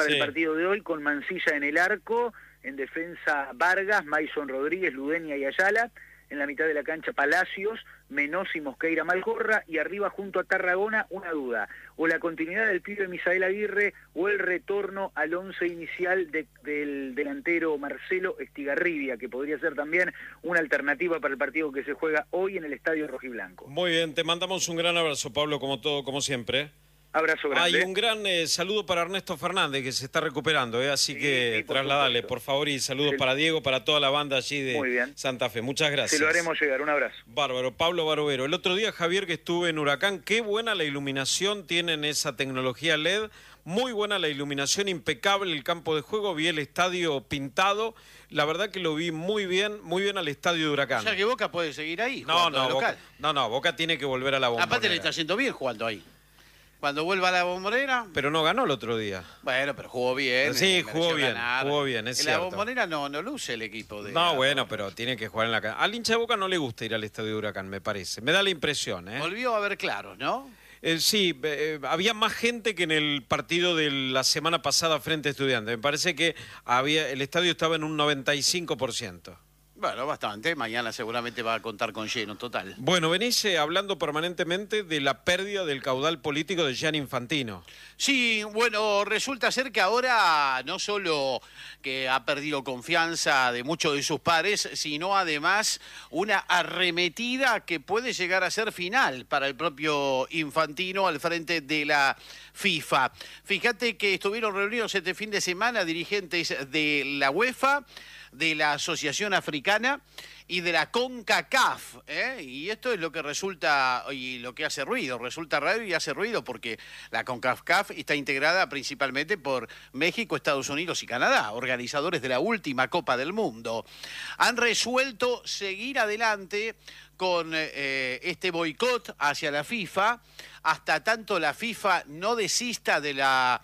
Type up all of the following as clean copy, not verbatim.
el partido de hoy, con Mancilla en el arco, en defensa Vargas, Maison Rodríguez, Ludenia y Ayala, en la mitad de la cancha Palacios, Menossi, Mosqueira, Malcorra, y arriba junto a Tarragona, una duda, o la continuidad del pibe Misael Aguirre, o el retorno al once inicial del delantero Marcelo Estigarribia, que podría ser también una alternativa para el partido que se juega hoy en el Estadio Rojiblanco. Muy bien, te mandamos un gran abrazo, Pablo, como siempre. Abrazo grande. Hay un gran saludo para Ernesto Fernández, que se está recuperando, así que trasladale, por favor, y saludos para Diego, para toda la banda allí de Santa Fe. Muchas gracias. Se lo haremos llegar, un abrazo. Bárbaro. Pablo Barovero. El otro día, Javier, que estuve en Huracán, qué buena la iluminación, tienen esa tecnología LED, muy buena la iluminación, impecable el campo de juego, vi el estadio pintado, la verdad que lo vi muy bien al estadio de Huracán. O sea que Boca puede seguir ahí, Boca tiene que volver a la Bombonera. Aparte le está yendo bien jugando ahí. Cuando vuelva a la Bombonera... Pero no ganó el otro día. Bueno, pero jugó bien. Sí, jugó bien, es cierto. En la Bombonera no luce el equipo de... No, bueno, pero tiene que jugar en la... Al hincha de Boca no le gusta ir al estadio de Huracán, me parece. Me da la impresión, Volvió a haber claros, ¿no? Sí, había más gente que en el partido de la semana pasada frente a Estudiantes. Me parece que el estadio estaba en un 95%. Bueno, bastante. Mañana seguramente va a contar con lleno total. Bueno, venís hablando permanentemente de la pérdida del caudal político de Gianni Infantino. Sí, bueno, resulta ser que ahora no solo que ha perdido confianza de muchos de sus pares, sino además una arremetida que puede llegar a ser final para el propio Infantino al frente de la FIFA. Fíjate que estuvieron reunidos este fin de semana dirigentes de la UEFA, de la Asociación Africana y de la CONCACAF, y esto es lo que resulta y lo que hace ruido, resulta raro y hace ruido porque la CONCACAF está integrada principalmente por México, Estados Unidos y Canadá, organizadores de la última Copa del Mundo. Han resuelto seguir adelante con este boicot hacia la FIFA, hasta tanto la FIFA no desista de la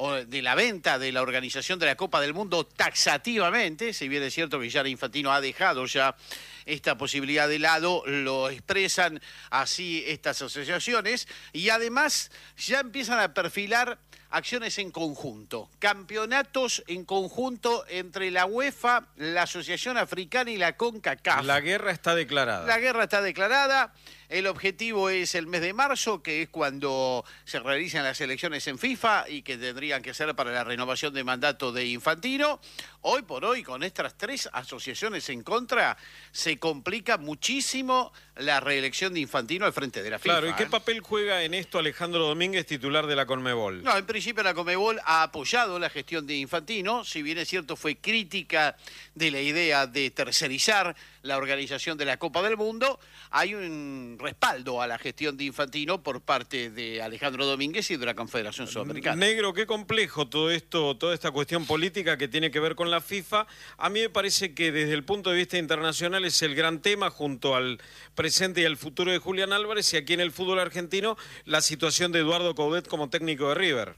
venta de la organización de la Copa del Mundo taxativamente. Si bien es cierto que Gianni Infantino ha dejado ya esta posibilidad de lado, lo expresan así estas asociaciones, y además ya empiezan a perfilar acciones en conjunto, campeonatos en conjunto entre la UEFA, la Asociación Africana y la CONCACAF. La guerra está declarada. La guerra está declarada. El objetivo es el mes de marzo, que es cuando se realizan las elecciones en FIFA y que tendrían que ser para la renovación de mandato de Infantino. Hoy por hoy, con estas tres asociaciones en contra, se complica muchísimo la reelección de Infantino al frente de la FIFA. Claro, ¿y qué papel juega en esto Alejandro Domínguez, titular de la Conmebol? No, en principio la Conmebol ha apoyado la gestión de Infantino, si bien es cierto fue crítica de la idea de tercerizar la organización de la Copa del Mundo, hay un respaldo a la gestión de Infantino por parte de Alejandro Domínguez y de la Confederación Sudamericana. Negro, qué complejo todo esto, toda esta cuestión política que tiene que ver con la FIFA. A mí me parece que desde el punto de vista internacional es el gran tema junto al presente y al futuro de Julián Álvarez, y aquí en el fútbol argentino la situación de Eduardo Coudet como técnico de River.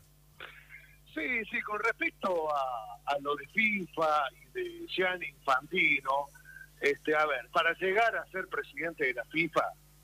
Sí, con respecto a lo de FIFA y de Gianni Infantino, a ver, para llegar a ser presidente de la FIFA,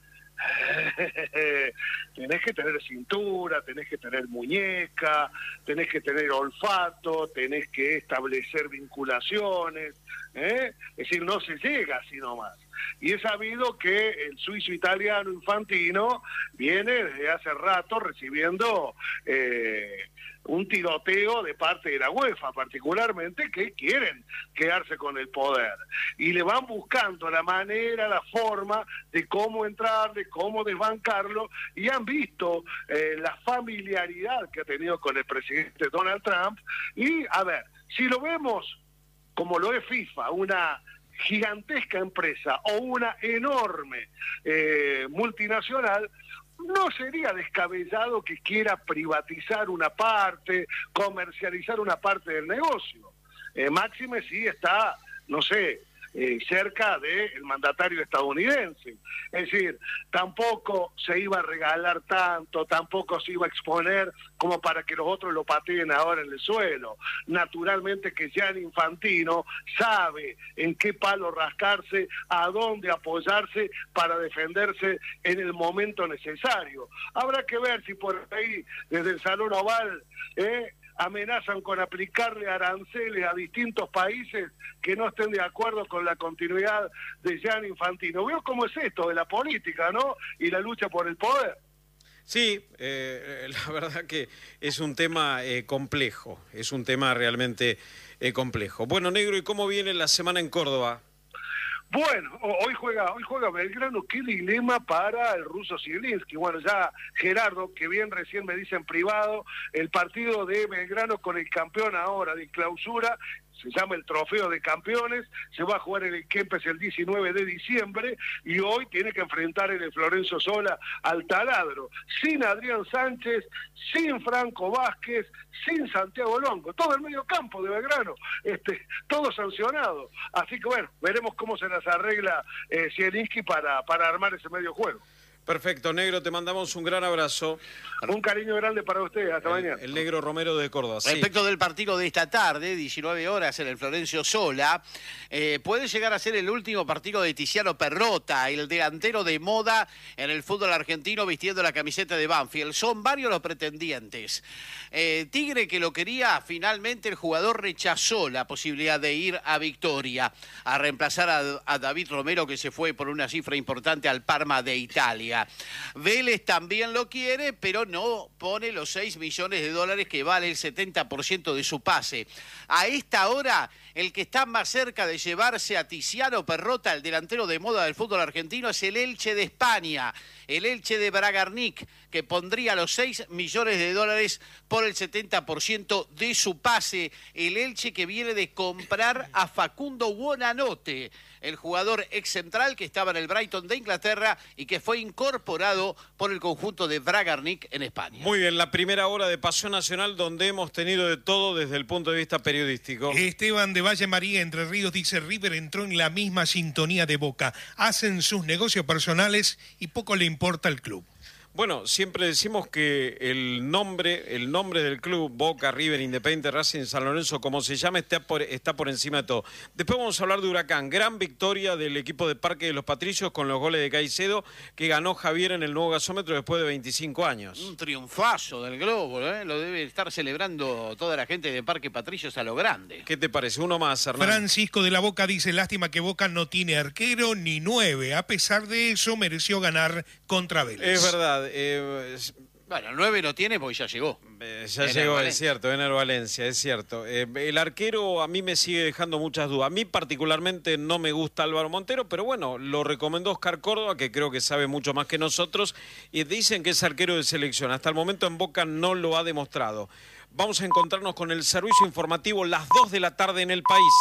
tenés que tener cintura, tenés que tener muñeca, tenés que tener olfato, tenés que establecer vinculaciones, es decir, no se llega así nomás. Y es sabido que el suizo italiano Infantino viene desde hace rato recibiendo un tiroteo de parte de la UEFA, particularmente, que quieren quedarse con el poder. Y le van buscando la manera, la forma de cómo entrar, de cómo desbancarlo, y han visto la familiaridad que ha tenido con el presidente Donald Trump. Y, a ver, si lo vemos como lo es FIFA, una gigantesca empresa o una enorme multinacional, no sería descabellado que quiera privatizar una parte, comercializar una parte del negocio. Máxime sí está, no sé, cerca del mandatario estadounidense. Es decir, tampoco se iba a regalar tanto, tampoco se iba a exponer como para que los otros lo pateen ahora en el suelo. Naturalmente que Gianni Infantino sabe en qué palo rascarse, a dónde apoyarse para defenderse en el momento necesario. Habrá que ver si por ahí, desde el Salón Oval, amenazan con aplicarle aranceles a distintos países que no estén de acuerdo con la continuidad de Gianni Infantino. Veo cómo es esto de la política, ¿no? Y la lucha por el poder. Sí, la verdad que es un tema complejo, es un tema realmente complejo. Bueno, Negro, ¿y cómo viene la semana en Córdoba? Bueno, hoy juega Belgrano. Qué dilema para el ruso Zielinski. Bueno, ya Gerardo, que bien recién me dice en privado, el partido de Belgrano con el campeón ahora de clausura, se llama el Trofeo de Campeones, se va a jugar en el Kempes el 19 de diciembre y hoy tiene que enfrentar en el Florencio Sola al Taladro, sin Adrián Sánchez, sin Franco Vázquez, sin Santiago Longo, todo el medio campo de Belgrano, todo sancionado. Así que bueno, veremos cómo se las arregla Zielinski para armar ese medio juego. Perfecto, Negro, te mandamos un gran abrazo. Un cariño grande para ustedes, hasta mañana. El Negro Romero de Córdoba. Respecto del partido de esta tarde, 19 horas en el Florencio Sola, puede llegar a ser el último partido de Tiziano Perrotta, el delantero de moda en el fútbol argentino vistiendo la camiseta de Banfield. Son varios los pretendientes. Tigre, que lo quería, finalmente el jugador rechazó la posibilidad de ir a Victoria a reemplazar a David Romero, que se fue por una cifra importante al Parma de Italia. Vélez también lo quiere, pero no pone los 6 millones de dólares que vale el 70% de su pase. A esta hora, el que está más cerca de llevarse a Tiziano Perrotta, el delantero de moda del fútbol argentino, es el Elche de España, el Elche de Bragarnik, que pondría los 6 millones de dólares por el 70% de su pase. El Elche, que viene de comprar a Facundo Buonanotte, el jugador ex central que estaba en el Brighton de Inglaterra y que fue incorporado por el conjunto de Bragarnik en España. Muy bien, la primera hora de Pasión Nacional, donde hemos tenido de todo desde el punto de vista periodístico. Esteban de Valle María, Entre Ríos, dice: River entró en la misma sintonía de Boca. Hacen sus negocios personales y poco le importa el club. Bueno, siempre decimos que el nombre del club, Boca, River, Independiente, Racing, San Lorenzo, como se llama, está por encima de todo. Después vamos a hablar de Huracán. Gran victoria del equipo de Parque de los Patricios con los goles de Caicedo, que ganó Javier en el nuevo gasómetro después de 25 años. Un triunfazo del Globo, ¿eh? Lo debe estar celebrando toda la gente de Parque Patricios a lo grande. ¿Qué te parece? Uno más, Hernán. Francisco de la Boca dice: lástima que Boca no tiene arquero ni 9. A pesar de eso, mereció ganar contra Vélez. Es verdad. Bueno, el 9 no tiene porque ya llegó. Ya llegó, es cierto, Ener Valencia, es cierto. El arquero a mí me sigue dejando muchas dudas. A mí particularmente no me gusta Álvaro Montero, pero bueno, lo recomendó Oscar Córdoba, que creo que sabe mucho más que nosotros, y dicen que es arquero de selección. Hasta el momento en Boca no lo ha demostrado. Vamos a encontrarnos con el servicio informativo las 2 de la tarde en el país.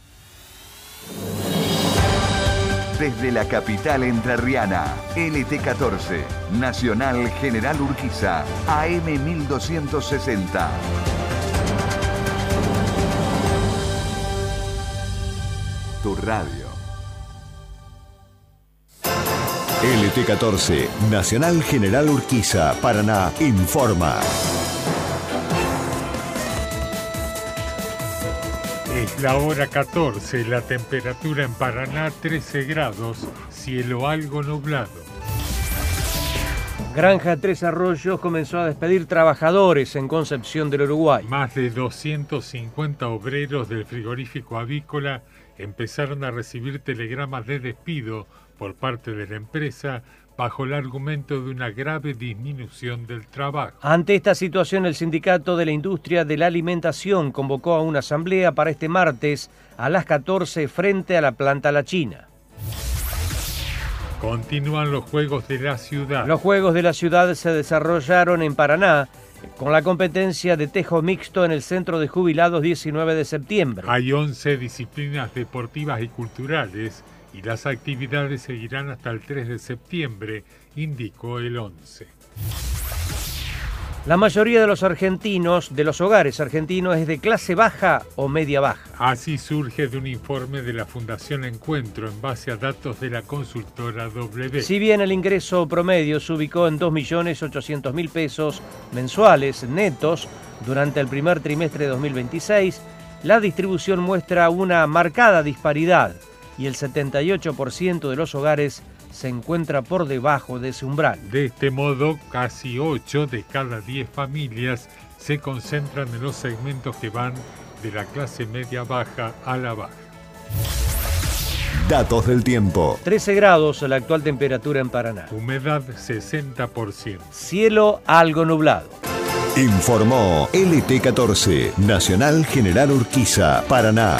Desde la capital entrerriana, LT14, Nacional General Urquiza, AM 1260. Tu radio. LT14, Nacional General Urquiza, Paraná, informa. Es la hora 14, la temperatura en Paraná 13 grados, cielo algo nublado. Granja Tres Arroyos comenzó a despedir trabajadores en Concepción del Uruguay. Más de 250 obreros del frigorífico avícola empezaron a recibir telegramas de despido por parte de la empresa bajo el argumento de una grave disminución del trabajo. Ante esta situación, el Sindicato de la Industria de la Alimentación convocó a una asamblea para este martes a las 14 frente a la planta La China. Continúan los Juegos de la Ciudad. Los Juegos de la Ciudad se desarrollaron en Paraná con la competencia de tejo mixto en el Centro de Jubilados 19 de septiembre. Hay 11 disciplinas deportivas y culturales y las actividades seguirán hasta el 3 de septiembre, indicó el 11. La mayoría de los argentinos, de los hogares argentinos, es de clase baja o media baja. Así surge de un informe de la Fundación Encuentro en base a datos de la consultora W. Si bien el ingreso promedio se ubicó en 2.800.000 pesos mensuales netos durante el primer trimestre de 2026, la distribución muestra una marcada disparidad y el 78% de los hogares se encuentra por debajo de ese umbral. De este modo, casi 8 de cada 10 familias se concentran en los segmentos que van de la clase media baja a la baja. Datos del tiempo. 13 grados la actual temperatura en Paraná. Humedad 60%. Cielo algo nublado. Informó LT14, Nacional General Urquiza, Paraná.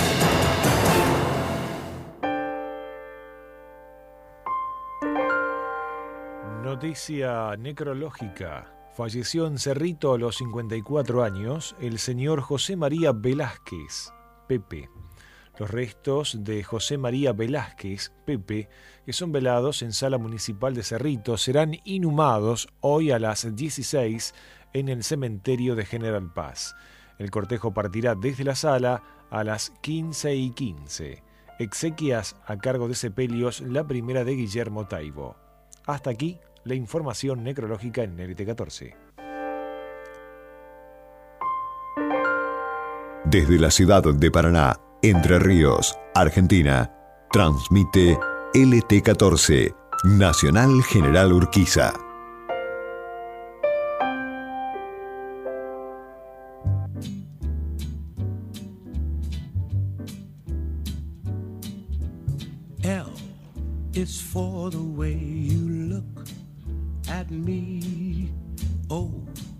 Noticia necrológica. Falleció en Cerrito a los 54 años el señor José María Velázquez, Pepe. Los restos de José María Velázquez, Pepe, que son velados en Sala Municipal de Cerrito, serán inhumados hoy a las 16 en el cementerio de General Paz. El cortejo partirá desde la sala a las 15:15. Exequias a cargo de sepelios, la primera de Guillermo Taibo. Hasta aquí la información necrológica en LT14. Desde la ciudad de Paraná, Entre Ríos, Argentina, transmite LT14, Nacional General Urquiza. L is for the way you look at me. O